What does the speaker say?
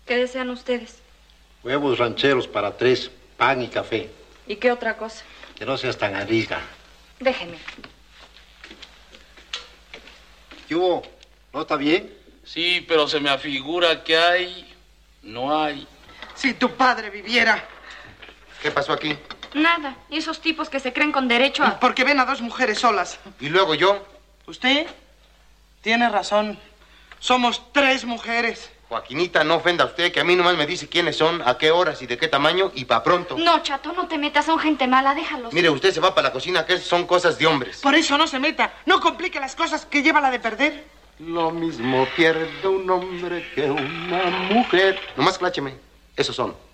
¿Qué desean ustedes? Huevos rancheros para 3, pan y café. ¿Y qué otra cosa? Que no seas tan arisca. Déjeme. ¿Qué hubo? ¿No está bien? Sí, pero se me afigura que hay... No hay. Si tu padre viviera. ¿Qué pasó aquí? Nada. Y esos tipos que se creen con derecho a... Porque ven a 2 mujeres solas. ¿Y luego yo? ¿Usted? Tiene razón. Somos 3 mujeres. Joaquinita, no ofenda a usted, que a mí nomás me dice quiénes son, a qué horas y de qué tamaño y pa' pronto. No, chato, no te metas, son gente mala, déjalos. Mire, usted se va para la cocina, que son cosas de hombres. Por eso no se meta. No complique las cosas que lleva la de perder. Lo mismo pierde un hombre que una mujer. Nomás clácheme. Esos son.